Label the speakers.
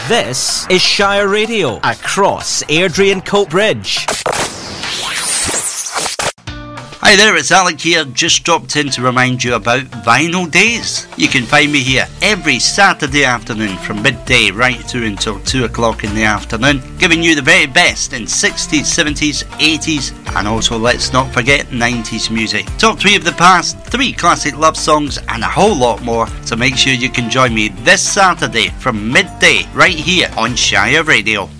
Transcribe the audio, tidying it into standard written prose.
Speaker 1: This is Shire Radio, across Airdrie and Coatbridge.
Speaker 2: Hi there, it's Alec here, just dropped in to remind you about Vinyl Days. You can find me here every Saturday afternoon from midday right through until 2 o'clock in the afternoon, giving you the very best in 60s, 70s, 80s, and also, let's not forget, 90s music. Top 3 of the past, 3 classic love songs, and a whole lot more, so make sure you can join me this Saturday from midday right here on Shire Radio.